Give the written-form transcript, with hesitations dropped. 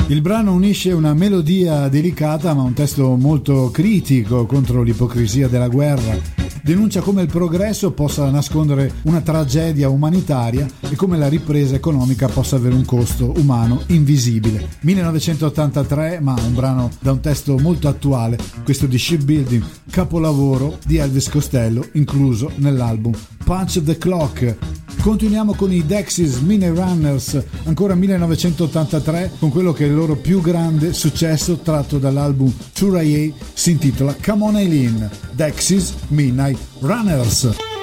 Il brano unisce una melodia delicata ma un testo molto critico contro l'ipocrisia della guerra. Denuncia come il progresso possa nascondere una tragedia umanitaria e come la ripresa economica possa avere un costo umano invisibile. 1983, ma un brano da un testo molto attuale, questo di Shipbuilding, capolavoro di Elvis Costello, incluso nell'album Punch the Clock. Continuiamo con i Dexys Mini Runners, ancora 1983, con quello che è il loro più grande successo tratto dall'album 2RAA, si intitola Come On Eileen, Dexys Midnight Runners.